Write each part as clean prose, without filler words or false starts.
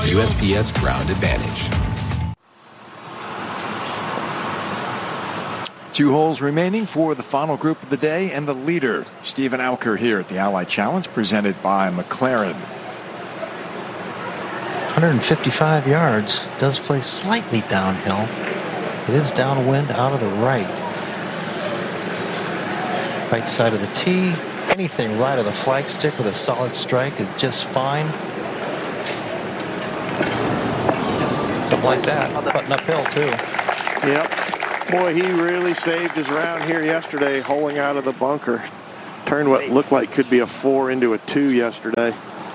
USPS Ground Advantage. 2 holes remaining for the final group of the day, and the leader, Steven Alker, here at the Ally Challenge, presented by McLaren. 155 yards. Does play slightly downhill. It is downwind out of the right. Right side of the tee. Anything right of the flagstick with a solid strike is just fine. Something like that. Putting uphill, too. Yep. Boy, he really saved his round here yesterday, holing out of the bunker. Turned what looked like could be a 4 into a 2 yesterday.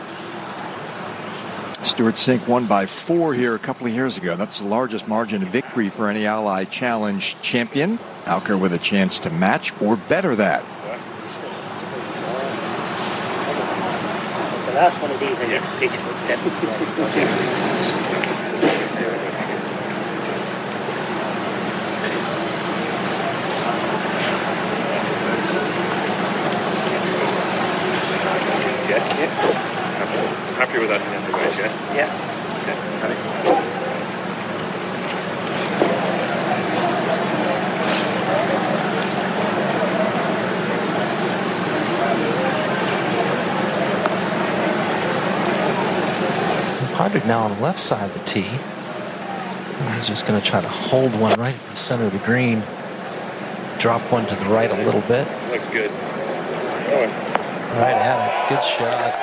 Stewart Cink won by 4 here a couple of years ago. That's the largest margin of victory for any Ally Challenge champion. Alker with a chance to match or better that. The last one of these I get to pitch about 7. Yes, yeah. Happy with that end of the wedge, yes? Yeah. Okay. Padraig now on the left side of the tee. He's just going to try to hold one right at the center of the green. Drop one to the right a little bit. Looks good. Right at it. Good shot.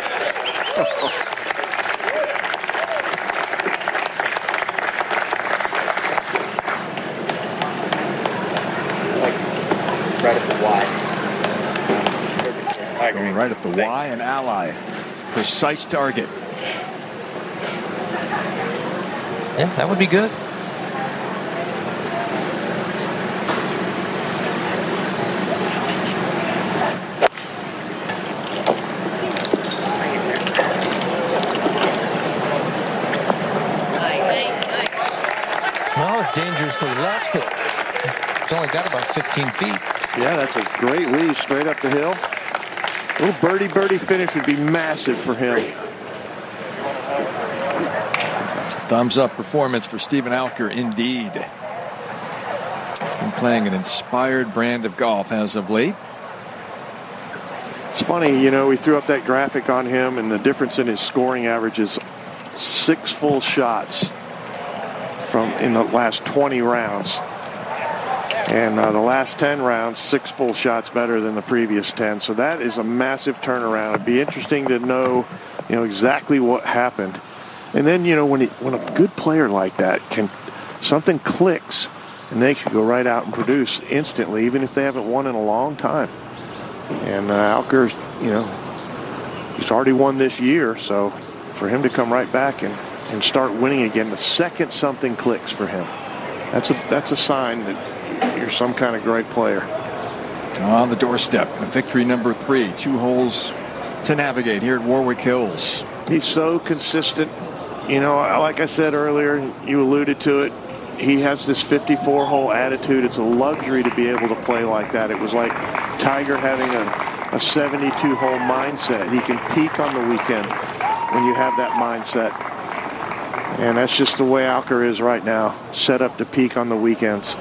Right at the Y. Going right at the Y, and Ally. Precise target. Yeah, that would be good. Well, it's dangerously left, but it's only got about 15 feet. Yeah, that's a great lead straight up the hill. A little birdie finish would be massive for him. Thumbs up performance for Steven Alker, indeed. He's been playing an inspired brand of golf as of late. It's funny, we threw up that graphic on him, and the difference in his scoring average is 6 full shots in the last 20 rounds. And the last 10 rounds, 6 full shots better than the previous 10. So that is a massive turnaround. It'd be interesting to know, exactly what happened. And then, when a good player like that something clicks, and they can go right out and produce instantly, even if they haven't won in a long time. And Alker's, he's already won this year, so for him to come right back and start winning again the second something clicks for him, that's a sign that you're some kind of great player. On the doorstep, victory number 3, 2 holes to navigate here at Warwick Hills. He's so consistent. Like I said earlier, you alluded to it, he has this 54-hole attitude. It's a luxury to be able to play like that. It was like Tiger having a 72-hole mindset. He can peak on the weekend when you have that mindset. And that's just the way Alker is right now, set up to peak on the weekends.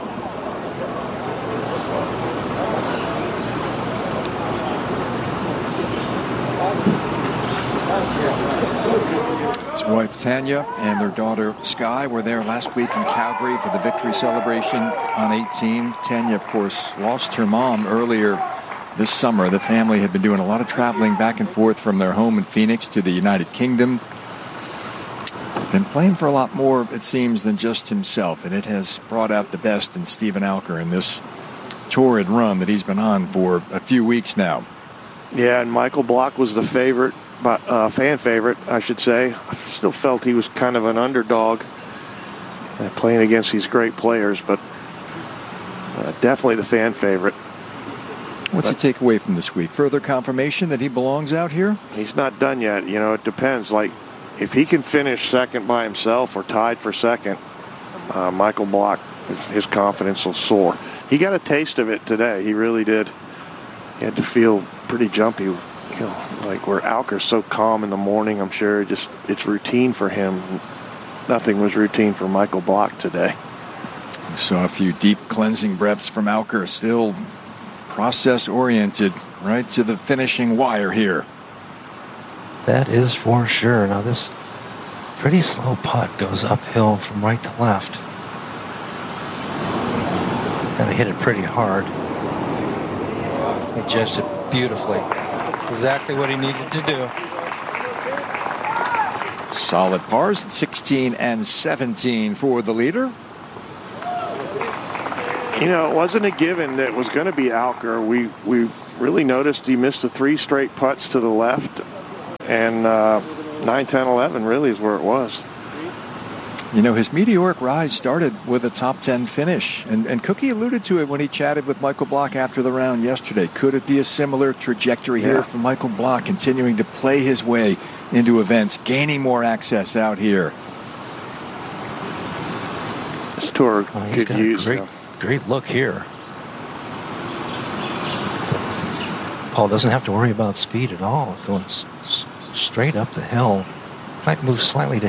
His wife Tanya and their daughter Sky were there last week in Calgary for the victory celebration on 18. Tanya, of course, lost her mom earlier this summer. The family had been doing a lot of traveling back and forth from their home in Phoenix to the United Kingdom. Been playing for a lot more, it seems, than just himself, and it has brought out the best in Steven Alker in this torrid run that he's been on for a few weeks now. Yeah, and Michael Block was the favorite, fan favorite, I should say. I still felt he was kind of an underdog playing against these great players, but definitely the fan favorite. What's your takeaway from this week? Further confirmation that he belongs out here? He's not done yet. It depends. Like, if he can finish second by himself or tied for second, Michael Block, his confidence will soar. He got a taste of it today. He really did. He had to feel pretty jumpy like where Alker's so calm in the morning, I'm sure it's routine for him. Nothing was routine for Michael Block today. We saw a few deep cleansing breaths from Alker, still process-oriented, right to the finishing wire here. That is for sure. Now this pretty slow putt goes uphill from right to left. Got to hit it pretty hard. He judged it beautifully. Exactly what he needed to do. Solid pars, 16 and 17 for the leader. You know, it wasn't a given that it was going to be Alker. We really noticed he missed the 3 straight putts to the left, and 9, 10, 11 really is where it was. You know, his meteoric rise started with a top 10 finish, and Cookie alluded to it when he chatted with Michael Block after the round yesterday. Could it be a similar trajectory here for Michael Block, continuing to play his way into events, gaining more access out here? This tour He's could got use a great look here. Paul doesn't have to worry about speed at all, going straight up the hill. Might move slightly to